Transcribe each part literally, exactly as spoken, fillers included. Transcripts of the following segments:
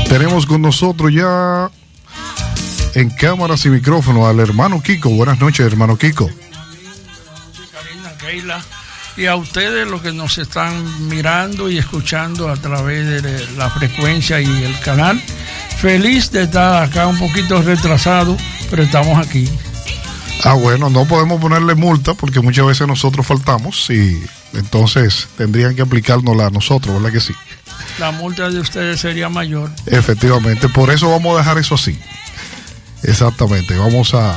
Tenemos con nosotros ya en cámaras y micrófono al hermano Kiko. Buenas noches, hermano Kiko. Buenas noches, Karina, Keila, y a ustedes los que nos están mirando y escuchando a través de la frecuencia y el canal. Feliz de estar acá, un poquito retrasado, pero estamos aquí. Ah, bueno, no podemos ponerle multa porque muchas veces nosotros faltamos y entonces tendrían que aplicárnosla a nosotros, ¿verdad que sí? La multa de ustedes sería mayor. Efectivamente, por eso vamos a dejar eso así. Exactamente, vamos a,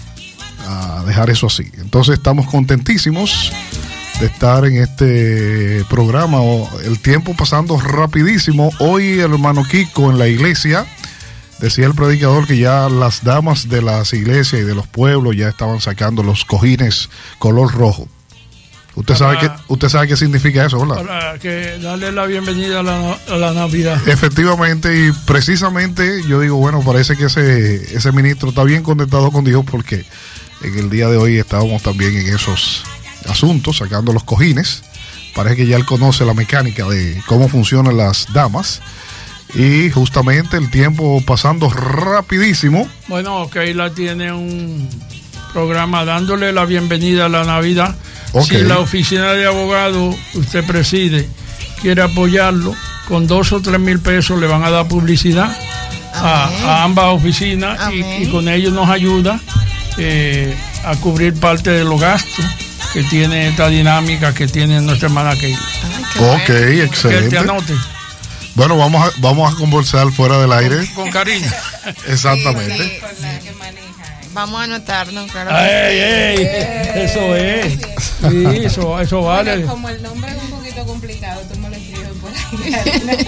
a dejar eso así. Entonces estamos contentísimos de estar en este programa. El tiempo pasando rapidísimo. Hoy el hermano Kiko en la iglesia, decía el predicador que ya las damas de las iglesias y de los pueblos ya estaban sacando los cojines color rojo. Usted para, sabe que usted sabe qué significa eso, ¿verdad? Para que darle la bienvenida a la, a la Navidad. Efectivamente, y precisamente yo digo, bueno, parece que ese ese ministro está bien conectado con Dios porque en el día de hoy estábamos también en esos asuntos, sacando los cojines. Parece que ya él conoce la mecánica de cómo funcionan las damas. Y justamente el tiempo pasando rapidísimo. Bueno, Keila tiene un programa dándole la bienvenida a la Navidad. Okay. Si la oficina de abogado usted preside quiere apoyarlo, con dos o tres mil pesos le van a dar publicidad a, a ambas oficinas y, y con ello nos ayuda eh, a cubrir parte de los gastos que tiene esta dinámica que tiene nuestra hermana Keila. Ok, bueno. Excelente. Que te anote. Bueno, vamos a, vamos a conversar fuera del aire. Con, con cariño. Exactamente. Sí, sí, con la que maneja. Vamos a anotarnos, claro. ¡Ey, ey! Eso es. Sí, eso, eso vale. Bueno, como el nombre es un poquito complicado, tú me lo escribes por ahí.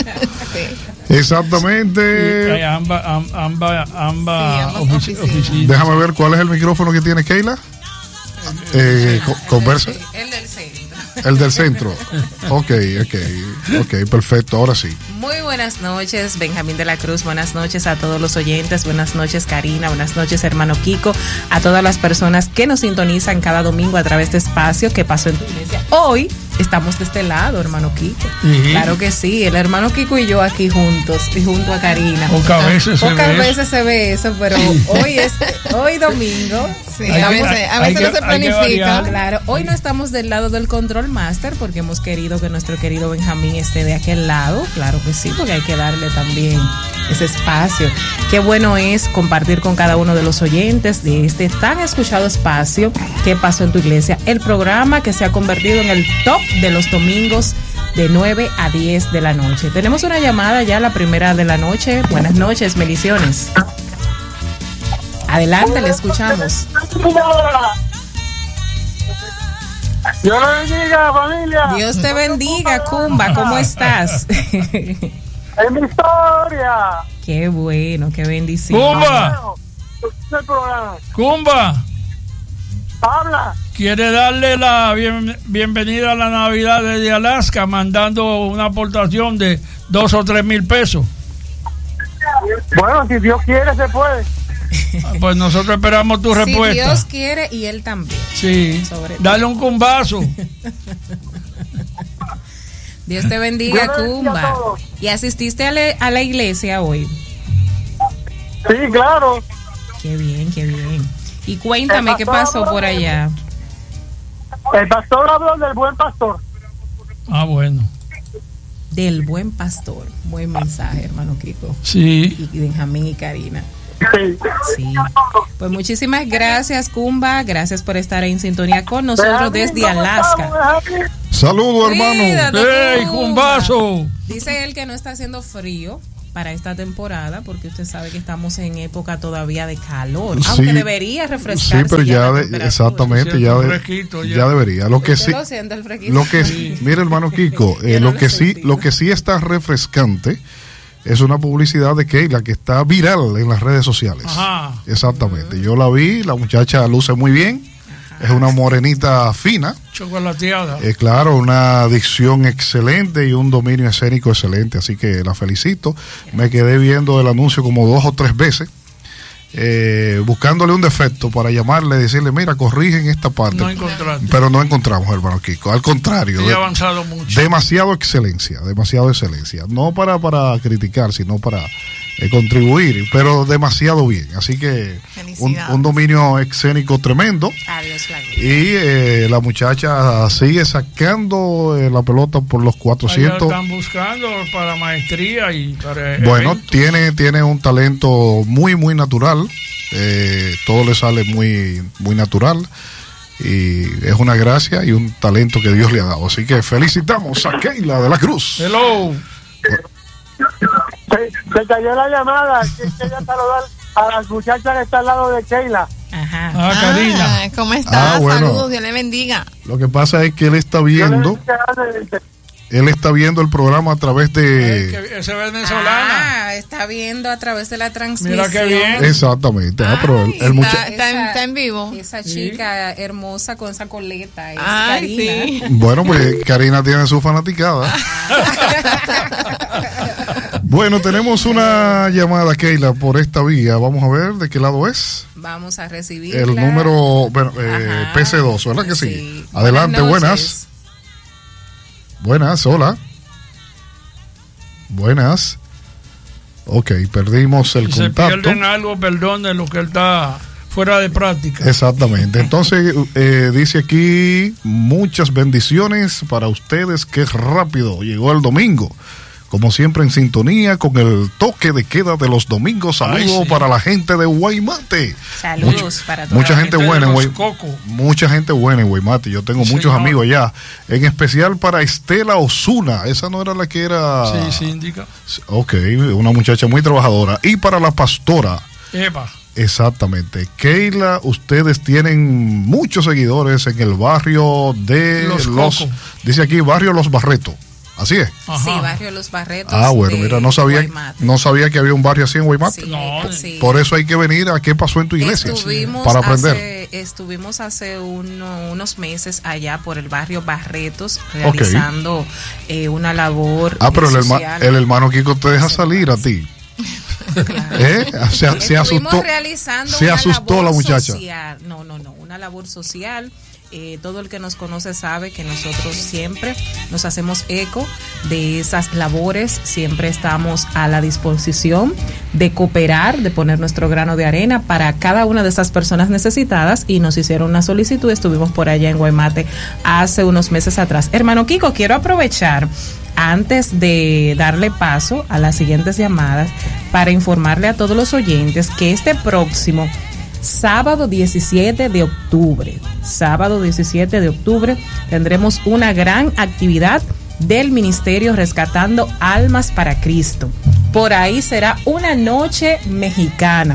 Sí. Exactamente. Sí, hay ambas amba, amba sí, ofici oficinas. Déjame ver cuál es el micrófono que tiene Keila. Eh, co conversa. El del centro. El del centro. Ok, ok, ok, perfecto, ahora sí. Muy buenas noches, Benjamín de la Cruz. Buenas noches a todos los oyentes. Buenas noches, Karina. Buenas noches, hermano Kiko. A todas las personas que nos sintonizan cada domingo a través de Espacio que pasó en tu iglesia. Hoy estamos de este lado, hermano Kiko. ¿Sí? Claro que sí, el hermano Kiko y yo aquí juntos y junto a Karina. Pocas veces, Pocas se, veces se ve eso, pero hoy es hoy domingo. Sí, a veces, que, a veces no se planifica. Claro, hoy no estamos del lado del Control Master porque hemos querido que nuestro querido Benjamín esté de aquel lado. Claro que sí, porque hay que darle también ese espacio. Qué bueno es compartir con cada uno de los oyentes de este tan escuchado espacio que pasó en tu iglesia, el programa que se ha convertido en el top de los domingos de nueve a diez de la noche. Tenemos una llamada ya, la primera de la noche. Buenas noches, bendiciones. Adelante, le escuchamos. Dios le bendiga, familia. Dios te bendiga, Cumba, ¿cómo estás? Es mi historia. Qué bueno, qué bendición. Cumba. Cumba. Habla. Quiere darle la bien, bienvenida a la Navidad desde Alaska, mandando una aportación de dos o tres mil pesos. Bueno, si Dios quiere, se puede. Pues nosotros esperamos tu respuesta. Si Dios quiere y él también. Sí. Dale un cumbazo. Dios te bendiga, Cumba. ¿Y asististe a, le, a la iglesia hoy? Sí, claro. Qué bien, qué bien. Y cuéntame qué pasó por allá. El pastor habló del buen pastor. Ah, bueno. Del buen pastor. Buen mensaje, hermano Kiko. Sí. Y Benjamín y Karina. Sí. Sí. Pues muchísimas gracias, Cumba. Gracias por estar en sintonía con nosotros desde Alaska. Saludos, hermano. ¡Ey, Cumbazo! Dice él que no está haciendo frío para esta temporada, porque usted sabe que estamos en época todavía de calor, sí, aunque debería refrescarse. Sí, pero ya, ya de, exactamente, ya, de, ya. ya debería. Lo que sí, lo siente, el lo que sí. Mire, hermano Kiko, eh, lo, lo que sí, lo que sí está refrescante es una publicidad de Keila que está viral en las redes sociales. Ajá. Exactamente. Yo la vi, la muchacha luce muy bien. Ajá. Es una morenita fina. Chocolateada. Eh, claro, una dicción excelente y un dominio escénico excelente. Así que la felicito. Me quedé viendo el anuncio como dos o tres veces. eh, buscándole un defecto para llamarle y decirle, mira, corrigen esta parte. No encontraste. Pero no encontramos, hermano Kiko. Al contrario. Sí, ha avanzado mucho. Demasiado excelencia, demasiado excelencia. No para, para criticar, sino para eh, contribuir, pero demasiado bien. Así que un, un dominio escénico tremendo. Adiós, y eh, la muchacha sigue sacando eh, la pelota por los cuatrocientos. Allá están buscando para maestría y para bueno, eventos. tiene tiene un talento muy muy natural. Eh, todo le sale muy muy natural y es una gracia y un talento que Dios le ha dado. Así que felicitamos a Keila de la Cruz. Hello. Se, se cayó la llamada. Quería saludar a la muchacha que está al lado de Keila. Ajá. Ah, Karina. Ah, ¿cómo está? Ah, bueno. Saludos, Dios le bendiga. Lo que pasa es que él está viendo, él está viendo el programa a través de... Esa venezolana. Ah, está viendo a través de la transmisión. Mira qué bien. Exactamente. Ah, pero el, el mucha... está, está, en, está en vivo. Esa chica sí. hermosa con esa coleta. Es Ay, Karina. sí. Bueno, pues Karina tiene su fanaticada. Bueno, tenemos una llamada, Keila, por esta vía. Vamos a ver de qué lado es. Vamos a recibir el número bueno, eh, P C dos, ¿verdad que sí? sí. Adelante, buenas. Buenas, hola. Buenas. Ok, perdimos el si contacto. Si pierden algo, perdone lo que él está fuera de práctica. Exactamente. Entonces, eh, dice aquí, muchas bendiciones para ustedes. Qué rápido llegó el domingo. Como siempre en sintonía con el toque de queda de los domingos. Saludos sí. para la gente de Guaymate. Saludos mucha, para toda mucha la gente, gente buena en Guaymate. Mucha gente buena en Guaymate. Yo tengo sí, muchos señor. amigos allá. En especial para Estela Osuna. Esa no era la que era. Sí, síndica. Ok, una muchacha muy trabajadora. Y para la pastora. Eva. Exactamente. Keila, ustedes tienen muchos seguidores en el barrio de Los, los dice aquí, barrio Los Barretos. Así es. Ajá. Sí, barrio Los Barretos. Ah, bueno, mira, no sabía, Guaymate. no sabía que había un barrio así en Guaymate. Sí, no, sí. Por eso hay que venir a qué pasó en tu iglesia. Estuvimos para aprender. Hace, estuvimos hace uno, unos meses allá por el barrio Barretos realizando okay. eh, una labor. Ah, pero el, herma, el hermano Kiko te deja salir a ti. Claro. ¿Eh? Se, se asustó. Realizando se una asustó labor la muchacha. Social. No, no, no, una labor social. Eh, todo el que nos conoce sabe que nosotros siempre nos hacemos eco de esas labores, siempre estamos a la disposición de cooperar, de poner nuestro grano de arena para cada una de esas personas necesitadas y nos hicieron una solicitud, estuvimos por allá en Guaymate hace unos meses atrás. Hermano Kiko, quiero aprovechar antes de darle paso a las siguientes llamadas para informarle a todos los oyentes que este próximo sábado diecisiete de octubre, sábado diecisiete de octubre tendremos una gran actividad del Ministerio Rescatando Almas para Cristo. Por ahí será una noche mexicana,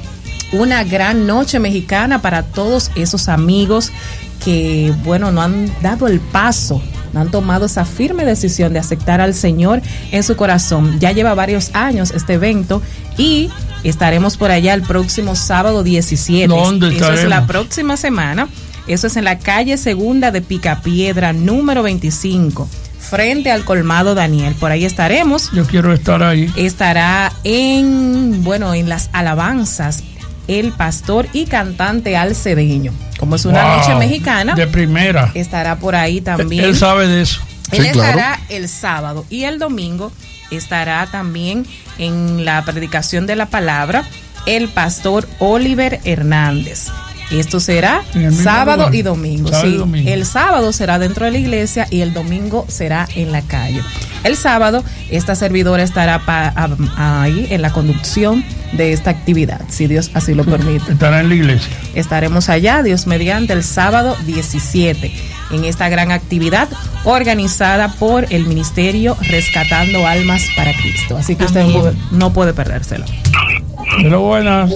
una gran noche mexicana para todos esos amigos que, bueno, no han dado el paso, no han tomado esa firme decisión de aceptar al Señor en su corazón. Ya lleva varios años este evento y estaremos por allá el próximo sábado diecisiete. ¿Dónde Eso estaremos? es la próxima semana. Eso es en la calle Segunda de Picapiedra, número veinticinco, frente al colmado Daniel. Por ahí estaremos. Yo quiero estar ahí. Estará en, bueno, en las alabanzas el pastor y cantante alcedeño. Como es una wow, noche mexicana, de primera, estará por ahí también. Él sabe de eso. Él sí, estará claro. el sábado y el domingo estará también en la predicación de la palabra el pastor Oliver Hernández. Esto será sábado lugar. y domingo. Sábado sí, y domingo. El sábado será dentro de la iglesia y el domingo será en la calle. El sábado esta servidora estará pa, a, ahí en la conducción de esta actividad, si Dios así lo permite. Estará en la iglesia. Estaremos allá, Dios mediante, el sábado diecisiete en esta gran actividad organizada por el Ministerio Rescatando Almas para Cristo. Así que usted no, no puede perdérselo. Pero buenas.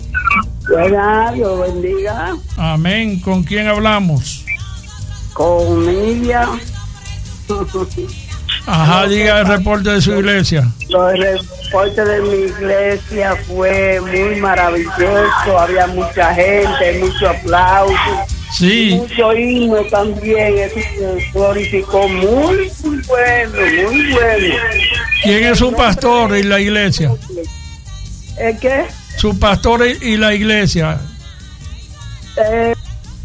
Buenas, Dios bendiga. Amén. ¿Con quién hablamos? Con Nidia. Ajá, diga el reporte de su iglesia. El reporte de mi iglesia fue muy maravilloso. Había mucha gente, mucho aplauso. Sí. Mucho himno también. Eso se glorificó muy, muy bueno, muy bueno. ¿Quién es su pastor en la iglesia? ¿El qué? su pastor y la iglesia. Eh,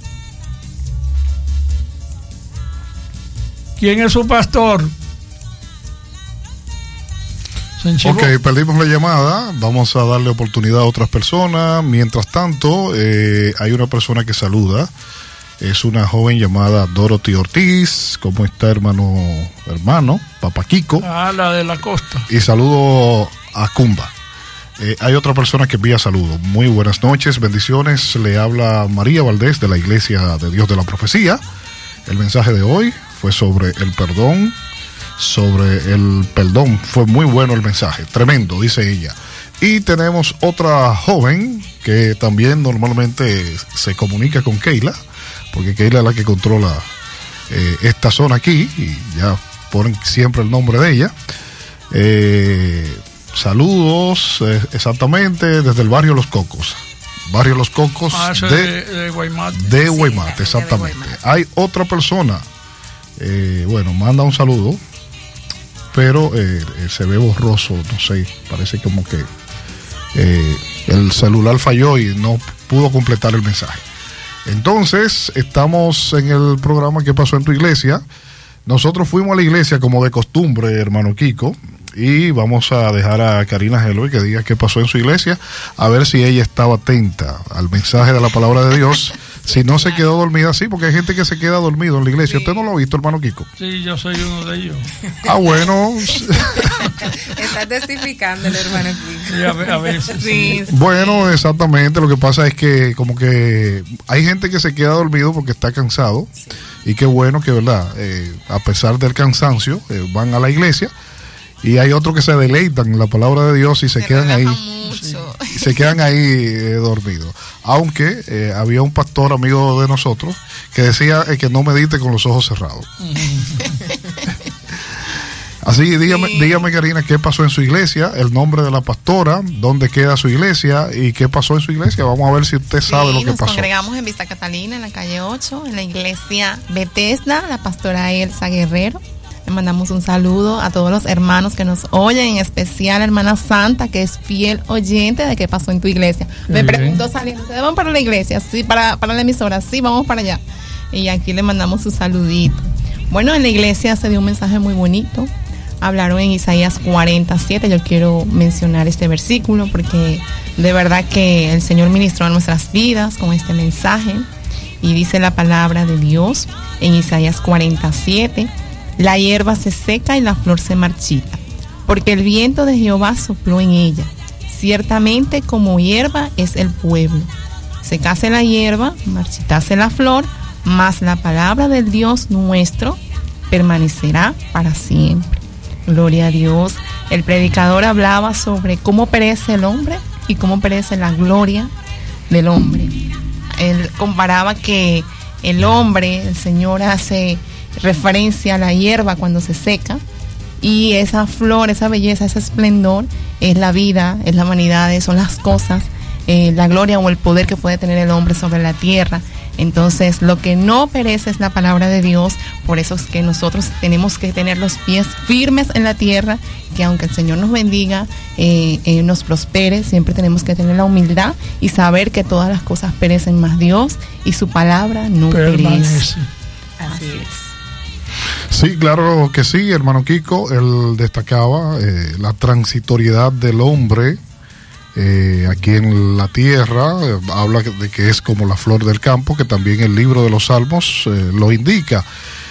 ¿Quién es su pastor? Ok, perdimos la llamada. Vamos a darle oportunidad a otras personas. Mientras tanto, eh, hay una persona que saluda. Es una joven llamada Dorothy Ortiz. ¿Cómo está, hermano? Hermano, Papá Kiko. Ah, la de la costa. Y saludo a Cumba. Eh, hay otra persona que envía saludos. Muy buenas noches, bendiciones. Le habla María Valdés de la Iglesia de Dios de la Profecía. El mensaje de hoy fue sobre el perdón. Sobre el perdón. Fue muy bueno el mensaje. Tremendo, dice ella. Y tenemos otra joven que también normalmente se comunica con Keila, porque Keila es la que controla eh, esta zona aquí y ya ponen siempre el nombre de ella. Eh, saludos, eh, exactamente, desde el barrio Los Cocos. Barrio Los Cocos ah, de, de, de Guaymate. De sí, Guaymate, exactamente. De Guaymate. Hay otra persona, eh, bueno, manda un saludo, pero eh, se ve borroso, no sé, parece como que eh, el celular falló y no pudo completar el mensaje. Entonces, estamos en el programa ¿Qué pasó en tu iglesia? Nosotros fuimos a la iglesia como de costumbre, hermano Kiko, y vamos a dejar a Karina Helwig que diga qué pasó en su iglesia, a ver si ella estaba atenta al mensaje de la palabra de Dios, si no se quedó dormida, sí, porque hay gente que se queda dormido en la iglesia. Sí. ¿Usted no lo ha visto, hermano Kiko? Sí, yo soy uno de ellos. Ah, bueno. Está testificando el hermano Kiko. Sí, a, ver, a veces. Sí, sí. Bueno, exactamente, lo que pasa es que como que hay gente que se queda dormido porque está cansado, sí. Y qué bueno que, ¿verdad? Eh, a pesar del cansancio, eh, van a la iglesia. Y hay otros que se deleitan en la palabra de Dios y se, se quedan ahí mucho. Y se quedan ahí eh, dormidos. Aunque eh, había un pastor amigo de nosotros que decía eh, que no medite con los ojos cerrados. Así, dígame, sí. dígame, Karina, ¿qué pasó en su iglesia? El nombre de la pastora, dónde queda su iglesia y qué pasó en su iglesia. Vamos a ver si usted sí, sabe lo que pasó. Nos congregamos en Vista Catalina, en la calle ocho, en la iglesia Bethesda, la pastora Elsa Guerrero. Le mandamos un saludo a todos los hermanos que nos oyen, en especial a hermana Santa, que es fiel oyente de qué pasó en tu iglesia. Qué Me bien. preguntó saliendo, ¿ustedes van para la iglesia? Sí, para, para la emisora, sí, vamos para allá. Y aquí le mandamos su saludito. Bueno, en la iglesia se dio un mensaje muy bonito. Hablaron en Isaías cuarenta siete. Yo quiero mencionar este versículo porque de verdad que el Señor ministró a nuestras vidas con este mensaje. Y dice la palabra de Dios en Isaías cuarenta siete. La hierba se seca y la flor se marchita, porque el viento de Jehová sopló en ella. Ciertamente como hierba es el pueblo. Secase la hierba, marchitase la flor, mas la palabra del Dios nuestro permanecerá para siempre. Gloria a Dios. El predicador hablaba sobre cómo perece el hombre y cómo perece la gloria del hombre. Él comparaba que el hombre, el Señor hace referencia a la hierba cuando se seca, y esa flor, esa belleza, ese esplendor es la vida, es la humanidad, son las cosas, eh, la gloria o el poder que puede tener el hombre sobre la tierra. Entonces, lo que no perece es la palabra de Dios. Por eso es que nosotros tenemos que tener los pies firmes en la tierra, que aunque el Señor nos bendiga, eh, eh, nos prospere, siempre tenemos que tener la humildad y saber que todas las cosas perecen, más Dios y su palabra no perece. Así es. Sí, claro que sí, hermano Kiko. Él destacaba eh, la transitoriedad del hombre eh, aquí en la tierra. Eh, habla de que es como la flor del campo, que también el libro de los Salmos eh, lo indica.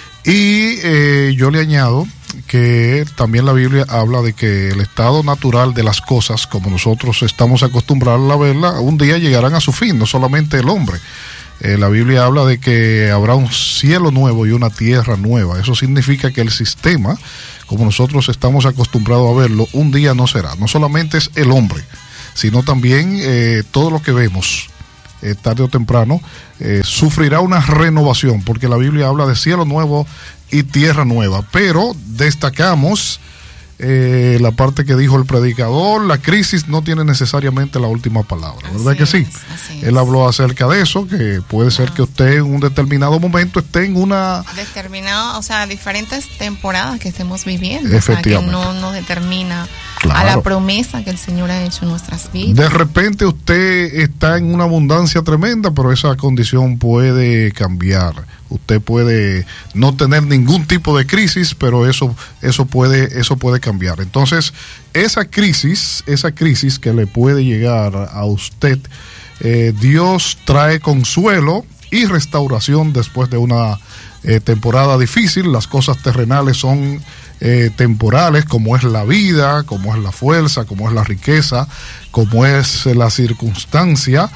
Y eh, yo le añado que también la Biblia habla de que el estado natural de las cosas, como nosotros estamos acostumbrados a verla, un día llegarán a su fin, no solamente el hombre. Eh, la Biblia habla de que habrá un cielo nuevo y una tierra nueva. Eso significa que el sistema, como nosotros estamos acostumbrados a verlo, un día no será. No solamente es el hombre, sino también eh, todo lo que vemos, eh, tarde o temprano, eh, sufrirá una renovación, porque la Biblia habla de cielo nuevo y tierra nueva. Pero destacamos eh, la parte que dijo el predicador: la crisis no tiene necesariamente la última palabra, ¿verdad que sí? Él habló acerca de eso, que puede ser que usted en un determinado momento esté en una... Determinado, o sea, diferentes temporadas que estemos viviendo. Efectivamente. O sea, que no nos determina Claro. a la promesa que el Señor ha hecho en nuestras vidas. De repente usted está en una abundancia tremenda, pero esa condición puede cambiar. Usted puede no tener ningún tipo de crisis, pero eso, eso puede, eso puede cambiar. Entonces, esa crisis, esa crisis que le puede llegar a usted, eh, Dios trae consuelo y restauración después de una eh, temporada difícil. Las cosas terrenales son Eh, temporales, como es la vida, como es la fuerza, como es la riqueza, como es la circunstancia.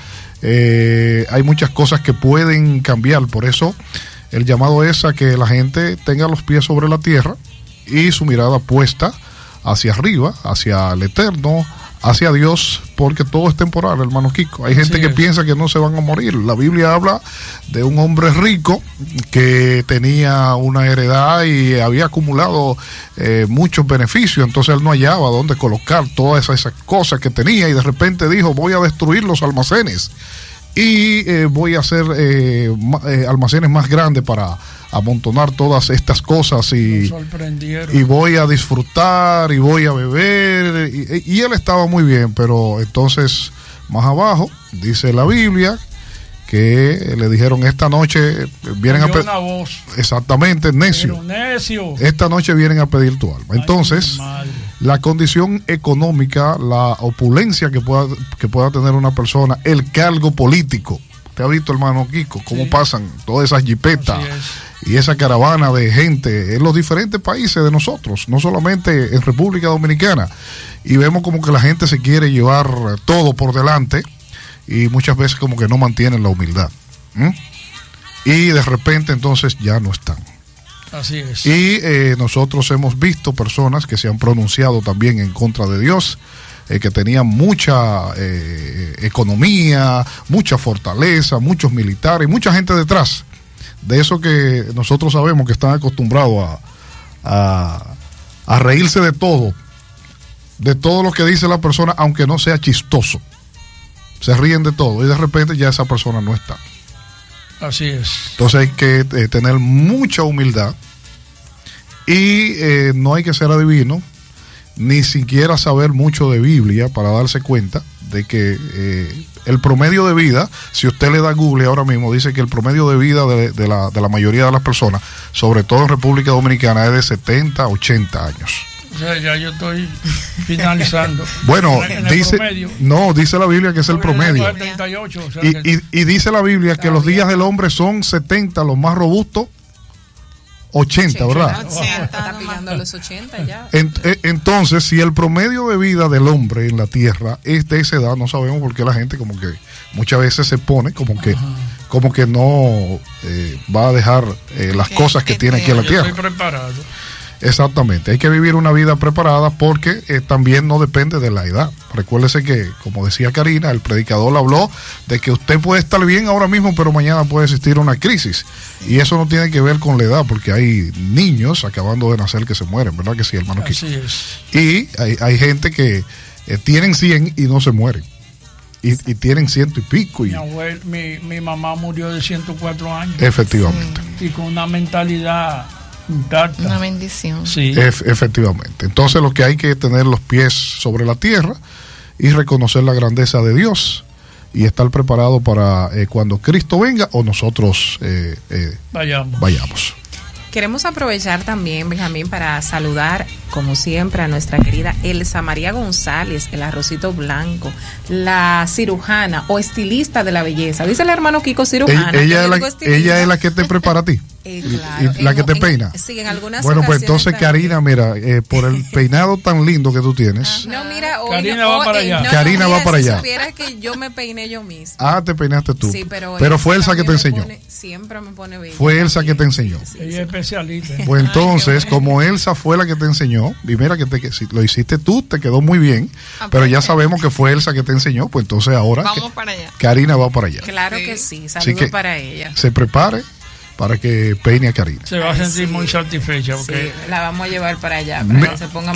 Eh, hay muchas cosas que pueden cambiar, por eso el llamado es a que la gente tenga los pies sobre la tierra y su mirada puesta hacia arriba, hacia el eterno, hacia Dios, porque todo es temporal, hermano Kiko. Hay gente Así que es. piensa que no se van a morir. La Biblia habla de un hombre rico que tenía una heredad y había acumulado eh, muchos beneficios, entonces él no hallaba dónde colocar todas esas, esas cosas que tenía, y de repente dijo: voy a destruir los almacenes y eh, voy a hacer eh, ma- eh, almacenes más grandes para amontonar todas estas cosas y, y voy a disfrutar y voy a beber, y, y él estaba muy bien, pero entonces más abajo dice la Biblia que le dijeron: esta noche vienen a pedir, exactamente, necio, necio, esta noche vienen a pedir tu alma. Entonces, la condición económica, la opulencia que pueda, que pueda tener una persona, el cargo político. ¿Te ha visto, hermano Kiko, cómo sí. pasan todas esas jipetas y esa caravana de gente en los diferentes países de nosotros, no solamente en República Dominicana? Y vemos como que la gente se quiere llevar todo por delante y muchas veces como que no mantienen la humildad. ¿Mm? Y de repente entonces ya no están. Así es. Y eh, nosotros hemos visto personas que se han pronunciado también en contra de Dios, eh, que tenían mucha eh, economía, mucha fortaleza, muchos militares, mucha gente detrás. De eso que nosotros sabemos que están acostumbrados a, a, a reírse de todo, de todo lo que dice la persona, aunque no sea chistoso. Se ríen de todo y de repente ya esa persona no está. Así es. Entonces hay que eh, tener mucha humildad y eh, no hay que ser adivino, ni siquiera saber mucho de Biblia para darse cuenta de que eh, el promedio de vida, si usted le da a Google ahora mismo, dice que el promedio de vida de, de, la, de la mayoría de las personas, sobre todo en República Dominicana, es de setenta, ochenta años. O sea, ya yo estoy finalizando. Bueno, en dice, no, dice la Biblia que es el promedio. setenta y ocho, o sea y, que... y, y dice la Biblia que los días del hombre son setenta, los más robustos, ochenta, ¿verdad? ochenta, está pegando a los ochenta ya. Ent, entonces, si el promedio de vida del hombre en la tierra es de esa edad, no sabemos por qué la gente como que muchas veces se pone como que, como que no eh, va a dejar eh, las cosas que tiene aquí en la tierra. Estoy preparado. Exactamente, hay que vivir una vida preparada porque eh, también no depende de la edad. Recuérdese que, como decía Karina, el predicador habló de que usted puede estar bien ahora mismo, pero mañana puede existir una crisis. Y eso no tiene que ver con la edad, porque hay niños acabando de nacer que se mueren, ¿verdad que sí, hermano? Así es. Y hay, hay gente que eh, tienen cien y no se mueren. Y, y tienen ciento y pico. Y... Mi, abuel, mi, mi mamá murió de ciento cuatro años. Efectivamente. Sí. Y con una mentalidad... intacta. Una bendición. Sí. Ef- efectivamente. Entonces lo que hay que tener los pies sobre la tierra y reconocer la grandeza de Dios y estar preparado para eh, cuando Cristo venga o nosotros eh, eh, vayamos. vayamos. Queremos aprovechar también, Benjamín, para saludar, como siempre, a nuestra querida Elsa María González, el arrocito blanco, la cirujana o estilista de la belleza. Dice el hermano Kiko cirujana. Ella, ella, es, la, ella es la que te prepara a ti. Eh, claro, y, y la en, que te en, peina. Sí, en algunas bueno, pues entonces, también. Karina, mira, eh, por el peinado tan lindo que tú tienes. No, mira, hoy Karina no, va para eh, allá. No, Karina no, va mira, para si allá. supiera que yo me peiné yo misma. Ah, te peinaste tú. Sí, pero pero fue Elsa que te enseñó. Pone, siempre me pone bella. Fue Elsa que te enseñó. Sí, Ella sí. es especialista. Pues entonces, como Elsa fue la que te enseñó, y mira que, te, que si lo hiciste tú, te quedó muy bien, Ah, pero ya sabemos que fue Elsa que te enseñó, pues entonces ahora Vamos que, para allá. Karina va para allá. Claro Sí. que sí, Así saludos que para ella. se prepare para que peine a Karina. Se va a Ay, sentir sí. muy satisfecha. Porque Sí, la vamos a llevar para allá, para Me- que se ponga